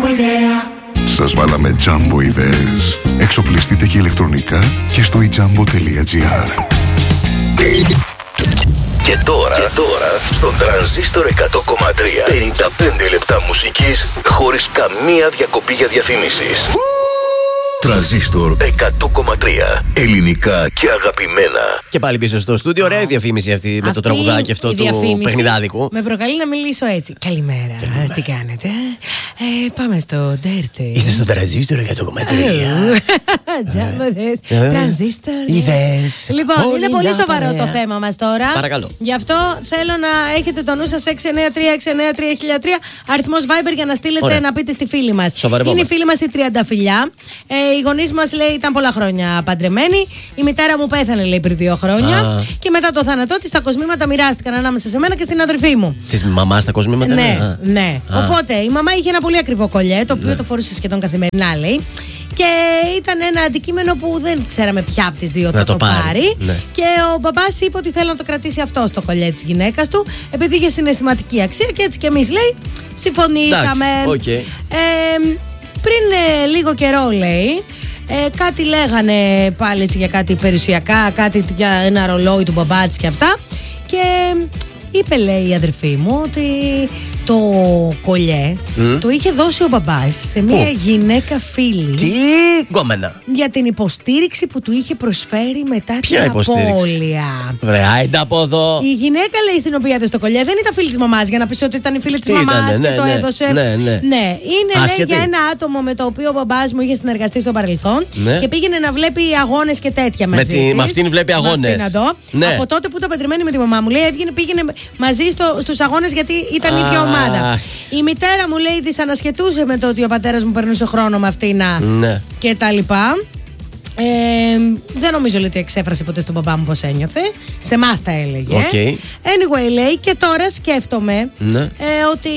ιδέα. Σας βάλαμε Jumbo ιδέες. Εξοπλιστείτε και ηλεκτρονικά και στο ejumbo.gr. Και τώρα στον Τρανζίστορ 100,3 55 λεπτά μουσικής χωρίς καμία διακοπή για διαφήμισεις. Τρανζίστορ 100,3 ελληνικά και αγαπημένα. Και πάλι πίσω στο στούντιο. Ωραία η διαφήμιση αυτή με το τραγουδάκι αυτό του παιχνιδάδικου. Με προκαλεί να μιλήσω έτσι. Καλημέρα. Τι κάνετε? Πάμε στο Dirty. Είστε στο Τρανζίστορ 100,3. Τζάμποδες. Τρανζίστορ. Ιδέες. Λοιπόν, είναι πολύ σοβαρό το θέμα μας τώρα. Παρακαλώ. Γι' αυτό θέλω να έχετε το νου σας 693-693-1003 αριθμός Viber για να στείλετε να πείτε στη φίλη μας. Είναι η φίλη μας η Τριανταφυλιά. Οι γονείς μας, λέει, ήταν πολλά χρόνια παντρεμένοι. Η μητέρα μου πέθανε, λέει, πριν 2 χρόνια. Και μετά το θάνατό της, τα κοσμήματα μοιράστηκαν ανάμεσα σε μένα και στην αδερφή μου. Της μαμάς τα κοσμήματα, ναι. Οπότε η μαμά είχε ένα πολύ ακριβό κολλιέ, το οποίο το φορούσε σχεδόν καθημερινά, λέει. Και ήταν ένα αντικείμενο που δεν ξέραμε ποια από τις δύο θα το πάρει. Ναι. Και ο μπαμπάς είπε ότι θέλει να το κρατήσει αυτό στο κολλιέ της γυναίκας του, επειδή είχε συναισθηματική αξία. Και έτσι κι εμείς, λέει, συμφωνήσαμε. Okay. Πριν λίγο καιρό, λέει, κάτι λέγανε πάλι έτσι για κάτι περιουσιακά, κάτι για ένα ρολόι του μπαμπά της και αυτά. Και είπε, λέει, η αδερφή μου ότι το κολλιέ το είχε δώσει ο μπαμπάς σε μια γυναίκα φίλη. Τι γκόμενα. Για την υποστήριξη που του είχε προσφέρει μετά ποια την απώλεια. Βρε, άιντε από εδώ. Η γυναίκα, λέει, στην οποία έδωσε το κολλιέ δεν ήταν φίλη της μαμάς, για να πεις ότι ήταν η φίλη της μαμάς και το έδωσε. Ναι, είναι, λέει, για ένα άτομο με το οποίο ο μπαμπάς μου είχε συνεργαστεί στο παρελθόν και πήγαινε να βλέπει αγώνες και τέτοια μαζί. Με αυτήν βλέπει αγώνες. Από τότε που ήταν παντρεμένη με τη μαμά μου, λέει, πήγαινε μαζί στους αγώνες γιατί ήταν η ίδια ομάδα. Η μητέρα μου, λέει, δυσανασχετούσε με το ότι ο πατέρας μου περνούσε χρόνο με αυτήν και τα λοιπά. Δεν νομίζω, λέει, ότι εξέφρασε ποτέ στον μπαμπά μου πώς ένιωθε. Σε εμάς τα έλεγε. Anyway, λέει, και τώρα σκέφτομαι ότι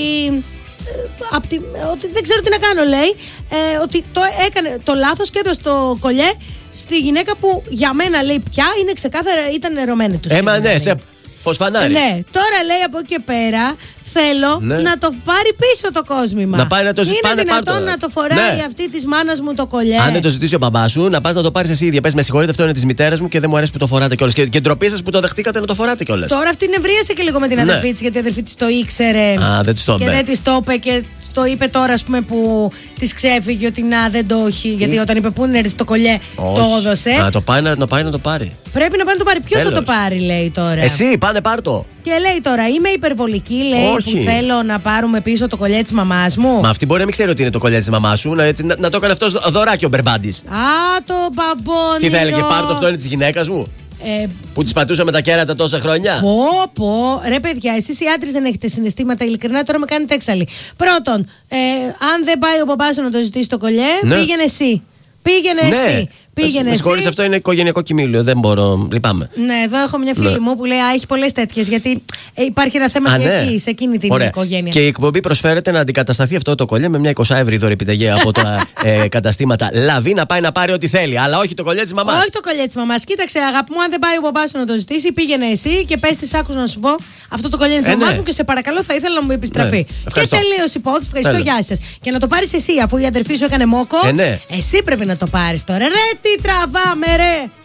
δεν ξέρω τι να κάνω, λέει, ότι το έκανε το λάθος και έδωσε το κολλιέ στη γυναίκα που για μένα, λέει, πια είναι ξεκάθαρα ήταν ερωμένη του. Φωσφανάρι. Ναι, τώρα, λέει, από εκεί και πέρα θέλω να το πάρει πίσω το κόσμημα. Να πάει να το ζητήσει. Είναι δυνατόν να το φοράει αυτή της μάνας μου το κολλιέ? Αν δεν το ζητήσει ο μπαμπάς σου, να πας να το πάρεις εσύ ίδια. Πες, με συγχωρείτε, αυτό είναι της μητέρας μου και δεν μου αρέσει που το φοράτε κιόλας. Και ντροπή σας που το δεχτήκατε να το φοράτε κιόλας. Τώρα αυτή νευρίασε και λίγο με την αδερφή της, γιατί η αδερφή της το ήξερε. Δεν της το είπε. Και δεν της το είπε και το είπε τώρα, ας πούμε, που της ξέφυγε ότι να δεν το έχει. Γιατί όταν είπε πού είναι το κολλιέ, το έδωσε. Να το πάει να το πάρει. Πρέπει να πάει να το πάρει. Ποιος θα το πάρει, λέει τώρα? Εσύ, πάνε πάρ' το. Και λέει τώρα, είμαι υπερβολική, λέει, που θέλω να πάρουμε πίσω το κολλιέ της μαμάς μου. Μα αυτή μπορεί να μην ξέρει ότι είναι το κολλιέ της μαμάς σου, να το έκανε αυτό δωράκι ο Μπερμπάντης. Το μπαμπόνι. Τι θα έλεγε, πάρ' το, αυτό είναι της γυναίκας μου. Που τις πατούσα με τα κέρατα τόσα χρόνια. Ρε παιδιά, εσείς οι άντρες δεν έχετε συναισθήματα, ειλικρινά, τώρα με κάνετε έξαλλη. Πρώτον, αν δεν πάει ο μπαμπάς σου να το ζητήσει το κολλιέ, πήγαινε εσύ. Εσύ. Με συγχωρείς, αυτό είναι οικογενειακό κοιμήλιο. Δεν μπορώ, λυπάμαι. Ναι, εδώ έχω μια φίλη μου που λέει έχει πολλές τέτοιες. Γιατί υπάρχει ένα θέμα και εκεί, σε εκείνη την οικογένεια. Και η εκπομπή προσφέρεται να αντικατασταθεί αυτό το κολλιέ με μια 20ευρη δωρεπιταγή από τα καταστήματα Λαβή να πάει να πάρει ό,τι θέλει. Αλλά όχι το κολλιέ της μαμάς. Όχι το κολλιέ της μαμάς. Κοίταξε, αγάπη μου, αν δεν πάει ο μπαμπάς σου να το ζητήσει, πήγαινε εσύ και πες της, άκου να σου πω αυτό το κολλιέ της μαμάς μου και σε παρακαλώ θα ήθελα να μου επιστραφεί. Και τελείωσε η υπόθεση. Ευχαριστώ, γεια σας. Και να το πάρεις εσύ, αφού η αδερφή σου έκανε μόκο. Εσύ πρέπει να το πάρεις τώρα. Ρε, τι τραβάμε, ρε!